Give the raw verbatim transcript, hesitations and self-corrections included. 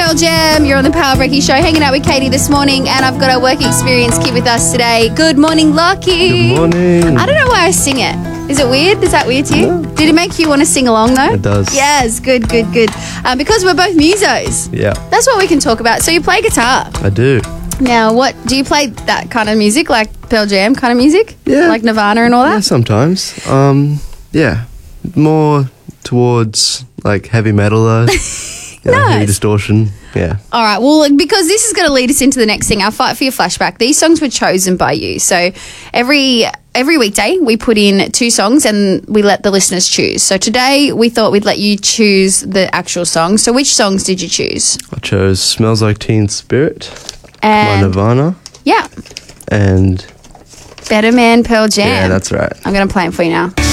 Pearl Jam. You're on the Power Breaky Show, hanging out with Katie this morning, and I've got our work experience kid with us today. Good morning, Lucky. Good morning. I don't know why I sing it. Is it weird? Is that weird to you? No. Did it make you want to sing along though? It does. Yes, good, good, good. Um, because we're both musos. Yeah, That's what we can talk about. So you play guitar. I do. Now, what do you play that kind of music, like Pearl Jam kind of music? Yeah. Like Nirvana and all Yeah, that? sometimes. Um, yeah, more towards like heavy metal though. Yeah, Nice. heavy distortion. Yeah. All right. Well, because this is going to lead us into the next thing, our Fight for Your Flashback. These songs were chosen by you. So every every weekday we put in two songs and we let the listeners choose. So today we thought we'd let you choose the actual song. So which songs did you choose? I chose "Smells Like Teen Spirit" by And Nirvana yeah, and Better Man, Pearl Jam. yeah, that's right. I'm going to play it for you now.